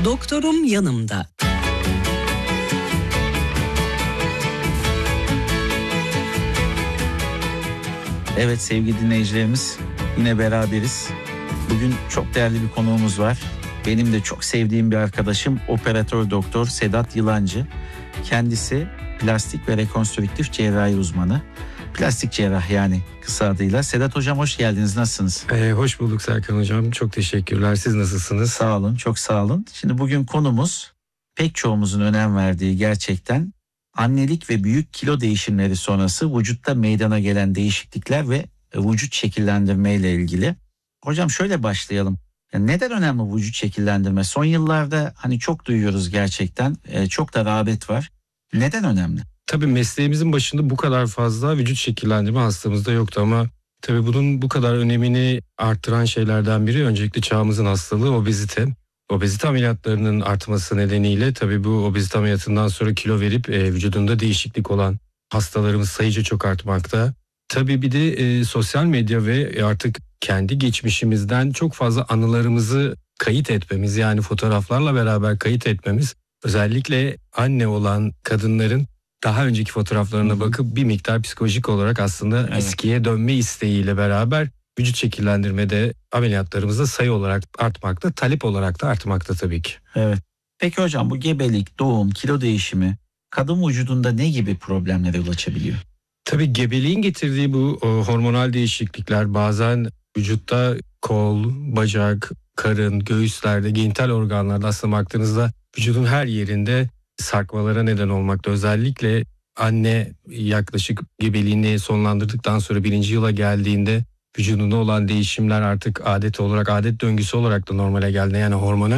Doktorum yanımda. Evet sevgili dinleyicilerimiz, yine beraberiz. Bugün çok değerli bir konuğumuz var. Benim de çok sevdiğim bir arkadaşım operatör doktor Sedat Yılancı. Kendisi plastik ve rekonstrüktif cerrahi uzmanı. Plastik cerrah yani kısa adıyla. Sedat hocam hoş geldiniz, nasılsınız? Hoş bulduk Serkan hocam, çok teşekkürler. Siz nasılsınız? Sağ olun, çok sağ olun. Şimdi bugün konumuz pek çoğumuzun önem verdiği, gerçekten annelik ve büyük kilo değişimleri sonrası vücutta meydana gelen değişiklikler ve vücut şekillendirme ile ilgili. Hocam şöyle başlayalım. Yani neden önemli vücut şekillendirme? Son yıllarda hani çok duyuyoruz gerçekten. Çok da rağbet var. Neden önemli? Tabii mesleğimizin başında bu kadar fazla vücut şekillendirme hastamızda yoktu ama tabii bunun bu kadar önemini arttıran şeylerden biri öncelikle çağımızın hastalığı obezite. Obezite ameliyatlarının artması nedeniyle tabii bu obezite ameliyatından sonra kilo verip vücudunda değişiklik olan hastalarımız sayıca çok artmakta. Tabii bir de sosyal medya ve artık kendi geçmişimizden çok fazla anılarımızı kayıt etmemiz, yani fotoğraflarla beraber kayıt etmemiz, özellikle anne olan kadınların daha önceki fotoğraflarına bakıp bir miktar psikolojik olarak aslında eskiye dönme isteğiyle beraber vücut şekillendirmede ameliyatlarımızda sayı olarak artmakta, talep olarak da artmakta tabii ki. Evet. Peki hocam, bu gebelik, doğum, kilo değişimi kadın vücudunda ne gibi problemlere yol açabiliyor? Tabii gebeliğin getirdiği bu hormonal değişiklikler bazen vücutta kol, bacak, karın, göğüslerde, genital organlarda aslında baktığınızda vücudun her yerinde sarkmalara neden olmakta. Özellikle anne yaklaşık gebeliğini sonlandırdıktan sonra 1. yıla geldiğinde vücudunda olan değişimler artık adet döngüsü olarak da normale geldiğinde, yani hormonal